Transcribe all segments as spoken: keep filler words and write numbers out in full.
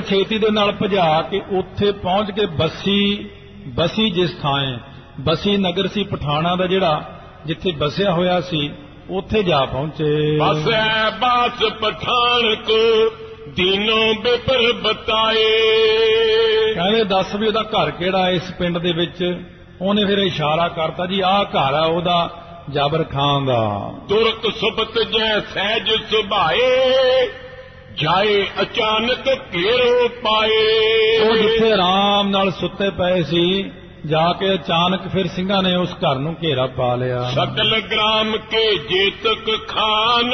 ਛੇਤੀ ਦੇ ਨਾਲ ਭਜਾ ਕੇ ਉੱਥੇ ਪਹੁੰਚ ਕੇ ਬਸੀ ਬਸੀ ਜਿਸ ਥਾਂ ਬਸੀ ਨਗਰ ਸੀ ਪਠਾਣਾ ਦਾ ਜਿਹੜਾ ਜਿੱਥੇ ਬਸਿਆ ਹੋਇਆ ਸੀ ਉੱਥੇ ਜਾ ਪਹੁੰਚੇ। ਬਸੈ ਬਾਸ ਪਠਾਨ ਕੋ ਦੀਨੋਂ ਬਿਪਰ ਬਤਾਏ। ਕਹਿੰਦੇ ਦੱਸ ਵੀ ਉਹਦਾ ਘਰ ਕਿਹੜਾ ਇਸ ਪਿੰਡ ਦੇ ਵਿੱਚ। ਉਹਨੇ ਫਿਰ ਇਸ਼ਾਰਾ ਕਰਤਾ ਜੀ ਆਹ ਘਰ ਆ ਉਹਦਾ ਜਾਬਰ ਖਾਨ ਦਾ। ਤੁਰਕ ਸੁਬਤ ਜੈ ਸਹਿਜ ਸੁਭਾਏ ਜਾਏ ਅਚਾਨਕ ਘੇਰੋ ਪਾਏ। ਉਹ ਜਿੱਥੇ ਆਰਾਮ ਨਾਲ ਸੁੱਤੇ ਪਏ ਸੀ ਜਾ ਕੇ ਅਚਾਨਕ ਫਿਰ ਸਿੰਘਾਂ ਨੇ ਉਸ ਘਰ ਨੂੰ ਘੇਰਾ ਪਾ ਲਿਆ। ਸਕਲ ਗ੍ਰਾਮ ਕੇ ਜੇਤਕ ਖਾਨ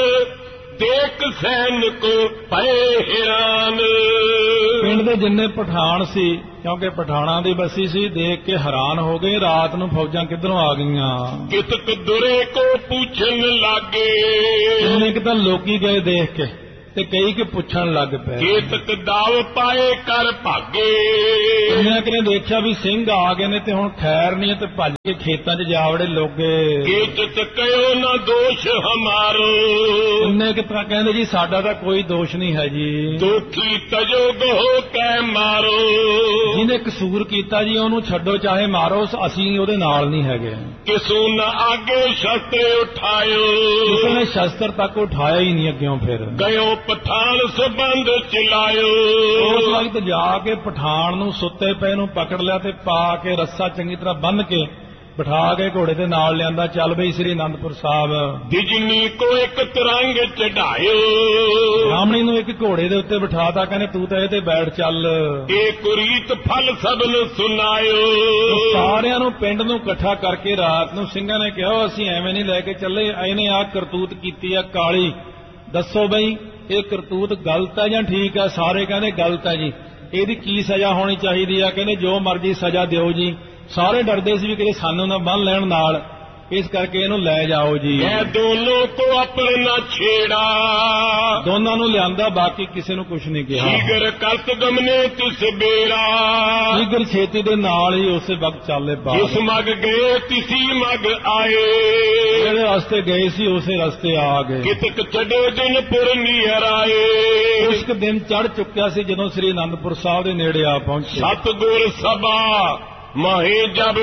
ਦੇਖ ਸੈਨ ਕੋ ਪਏ ਹੈਰਾਨ। ਪਿੰਡ ਦੇ ਜਿੰਨੇ ਪਠਾਨ ਸੀ ਕਿਉਂਕਿ ਪਠਾਣਾ ਦੀ ਬਸੀ ਸੀ ਦੇਖ ਕੇ ਹੈਰਾਨ ਹੋ ਗਏ ਰਾਤ ਨੂੰ ਫੌਜਾਂ ਕਿੱਧਰੋਂ ਆ ਗਈਆਂ। ਕਿਤਕ ਦੁਰੇ ਕੋ ਪੁੱਛਣ ਲੱਗੇ। ਕਿੰਨੇ ਕਿ ਤਾਂ ਲੋਕੀ ਗਏ ਦੇਖ ਕੇ ਤੇ ਕਈ ਕਿ ਪੁੱਛਣ ਲੱਗ ਪਏ। ਕੇਤਕ ਦਾਵ ਪਾਏ ਕਰ ਭਾਗੇ। ਇਹਨਾਂ ਕਿਨੇ ਦੇਖਿਆ ਵੀ ਸਿੰਘ ਆ ਗਏ ਨੇ ਤੇ ਹੁਣ ਖੈਰ ਨਹੀਂ ਤੇ ਭੱਜ ਕੇ ਖੇਤਾਂ 'ਚ ਜਾ ਵੜੇ ਲੋਗੇ। ਕੇਤਕ ਕਹਿਓ ਨਾ ਦੋਸ਼ ਹਮਾਰੋ। ਇੰਨੇ ਕਿ ਤਾਂ ਕਹਿੰਦੇ ਜੀ ਸਾਡਾ ਤਾਂ ਕੋਈ ਦੋਸ਼ ਨਹੀਂ ਹੈ ਜੀ। ਦੁਖੀ ਤਜੋਗ ਹੋ ਕੈ ਮਾਰੋ। ਜਿਹਨੇ ਕਸੂਰ ਕੀਤਾ ਜੀ ਉਹਨੂੰ ਛੱਡੋ ਚਾਹੇ ਮਾਰੋ ਅਸੀਂ ਉਹਦੇ ਨਾਲ ਨਹੀਂ ਹੈਗੇ। ਕਿਸੂ ਨਾ ਆਗੇ ਸ਼ਸਤਰ ਉਠਾਇਓ। ਕਿਸੇ ਨੇ ਸ਼ਸਤਰ ਤੱਕ ਉਠਾਇਆ ਹੀ ਨਹੀਂ ਅੱਗਿਓਂ। ਫਿਰ ਗਇਓ ਪਠਾਨ ਸਬੰਧ ਚਲਾਇਓ। ਉਸ ਵਕਤ ਜਾ ਕੇ ਪਠਾਨ ਨੂੰ ਸੁੱਤੇ ਪਏ ਨੂੰ ਪਕੜ ਲਿਆ ਤੇ ਪਾ ਕੇ ਰੱਸਾ ਚੰਗੀ ਤਰ੍ਹਾਂ ਬੰਨ੍ਹ ਕੇ ਬਿਠਾ ਕੇ ਘੋੜੇ ਦੇ ਨਾਲ ਲਿਆਂਦਾ। ਚੱਲ ਬਈ ਸ੍ਰੀ ਅਨੰਦਪੁਰ ਸਾਹਿਬ। ਬਿਜਨੀ ਕੋ ਇੱਕ ਤਰੰਗ ਚੜਾਇਓ। ਬ੍ਰਾਹਮਣੀ ਨੂੰ ਇੱਕ ਘੋੜੇ ਦੇ ਉੱਤੇ ਬਿਠਾਤਾ ਕਹਿੰਦੇ ਤੂੰ ਤਾਂ ਇਹ ਤੇ ਬੈਠ ਚੱਲ। ਇਹ ਕੁਰੀਤ ਫਲ ਸਭ ਨੂੰ ਸੁਣਾਇਓ। ਸਾਰਿਆਂ ਨੂੰ ਪਿੰਡ ਨੂੰ ਇਕੱਠਾ ਕਰਕੇ ਰਾਤ ਨੂੰ ਸਿੰਘਾਂ ਨੇ ਕਿਹਾ ਅਸੀਂ ਐਵੇਂ ਨਹੀਂ ਲੈ ਕੇ ਚੱਲੇ ਇਹਨੇ ਆਹ ਕਰਤੂਤ ਕੀਤੀ ਆ ਕਾਲੀ। ਦੱਸੋ ਬਈ ਇਹ ਕਰਤੂਤ ਗਲਤ ਹੈ ਜਾਂ ਠੀਕ ਹੈ। ਸਾਰੇ ਕਹਿੰਦੇ ਗਲਤ ਹੈ ਜੀ। ਇਹਦੀ ਕੀ ਸਜ਼ਾ ਹੋਣੀ ਚਾਹੀਦੀ ਆ। ਕਹਿੰਦੇ ਜੋ ਮਰਜ਼ੀ ਸਜ਼ਾ ਦਿਓ ਜੀ। ਸਾਰੇ ਡਰਦੇ ਸੀ ਵੀ ਕਿਤੇ ਸਾਨੂੰ ਨਾ ਬੰਨ ਲੈਣ ਨਾਲ ਇਸ ਕਰਕੇ ਇਹਨੂੰ ਲੈ ਜਾਓ ਜੀ। ਇਹ ਦੋਨੋਂ ਕੋ ਆਪਣਾ ਛੇੜਾ। ਦੋਨਾਂ ਨੂੰ ਲਿਆਂਦਾ ਬਾਕੀ ਕਿਸੇ ਨੂੰ ਕੁਝ ਨਹੀਂ ਕਿਹਾ। ਸ਼ੀਗਰ ਕਰਤ ਗਮਨੇ ਤਿਸ ਬੇਰਾ। ਸ਼ੀਗਰ ਛੇਤੀ ਦੇ ਨਾਲ ਹੀ ਉਸੇ ਵਕਤ ਚੱਲੇ ਬਾਹਰ। ਜਿਸ ਮਗ ਗਏ ਤਿਸੀ ਮਗ ਆਏ। ਜਿਹੜੇ ਰਸਤੇ ਗਏ ਸੀ ਉਸੇ ਰਸਤੇ ਆ ਗਏ। ਕਿਤਕ ਚੜੇ ਦਿਨ ਪੁਰ ਨੀਹਰ ਆਏ। ਉਸ ਦਿਨ ਚੜ ਚੁੱਕਿਆ ਸੀ ਜਦੋਂ ਸ੍ਰੀ ਅਨੰਦਪੁਰ ਸਾਹਿਬ ਦੇ ਨੇੜੇ ਆ ਪਹੁੰਚੇ। ਸਤਿਗੁਰ ਸਭਾ ਮਹੇ ਜਬ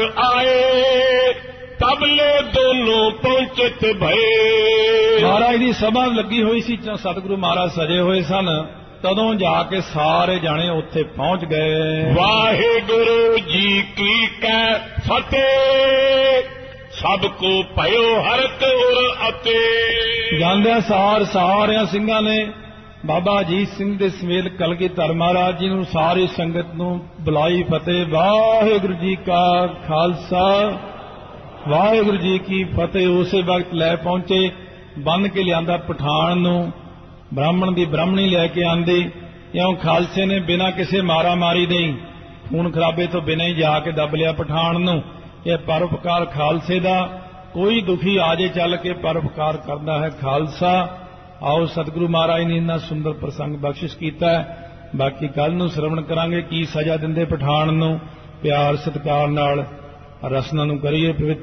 ਆਏ ਤਬਲੇ ਦੋਨੋਂ ਪਹੁੰਚਤ ਭਏ। ਮਹਾਰਾਜ ਦੀ ਸਭਾ ਲੱਗੀ ਹੋਈ ਸੀ ਸਤਿਗੁਰੂ ਮਹਾਰਾਜ ਸਜੇ ਹੋਏ ਸਨ। ਤਦੋਂ ਜਾ ਕੇ ਸਾਰੇ ਜਾਣੇ ਉੱਥੇ ਪਹੁੰਚ ਗਏ। ਵਾਹਿਗੁਰੂ ਜੀ ਕੀ ਕੈ ਫਤਿਹ ਸਭ ਕੋ ਭਇਓ ਹਰਕ ਉਰ ਅਤੇ। ਜਾਂਦਿਆਂ ਸਾਰ ਸਾਰਿਆਂ ਸਿੰਘਾਂ ਨੇ ਬਾਬਾ ਅਜੀਤ ਸਿੰਘ ਦੇ ਸਮੇਤ ਕਲਗੀਧਰ ਮਹਾਰਾਜ ਜੀ ਨੂੰ ਸਾਰੀ ਸੰਗਤ ਨੂੰ ਬੁਲਾਈ ਫਤਿਹ। ਵਾਹਿਗੁਰੂ ਜੀ ਕਾ ਖਾਲਸਾ ਵਾਹਿਗੁਰੂ ਜੀ ਕੀ ਫਤਿਹ। ਉਸੇ ਵਕਤ ਲੈ ਪਹੁੰਚੇ ਬੰਨ ਕੇ ਲਿਆਂਦਾ ਪਠਾਨ ਨੂੰ। ਬ੍ਰਾਹਮਣ ਦੀ ਬ੍ਰਾਹਮਣੀ ਲੈ ਕੇ ਆਂਦੀ। ਇਉਂ ਖਾਲਸੇ ਨੇ ਬਿਨਾਂ ਕਿਸੇ ਮਾਰਾ ਮਾਰੀ ਦੇ ਖੂਨ ਖਰਾਬੇ ਤੋਂ ਬਿਨਾਂ ਹੀ ਜਾ ਕੇ ਦੱਬ ਲਿਆ ਪਠਾਨ ਨੂੰ। ਇਹ ਪਰਉਪਕਾਰ ਖਾਲਸੇ ਦਾ। ਕੋਈ ਦੁਖੀ ਆ ਜੇ ਚੱਲ ਕੇ ਪਰਉਪਕਾਰ ਕਰਦਾ ਹੈ ਖਾਲਸਾ। ਆਓ ਸਤਿਗੁਰੂ ਮਹਾਰਾਜ ਨੇ ਇੰਨਾ ਸੁੰਦਰ ਪ੍ਰਸੰਗ ਬਖਸ਼ਿਸ਼ ਕੀਤਾ ਹੈ। ਬਾਕੀ ਕੱਲ ਨੂੰ ਸ਼ਰਵਣ ਕਰਾਂਗੇ ਕੀ ਸਜ਼ਾ ਦਿੰਦੇ ਪਠਾਨ ਨੂੰ। ਪਿਆਰ ਸਤਿਕਾਰ ਨਾਲ ਰਸਨਾ ਨੂੰ ਕਰੀਏ।